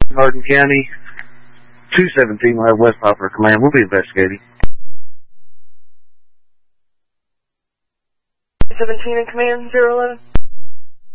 Hardin County, 217 will have West Poplar Command. We'll be investigating. 17 in command, 011.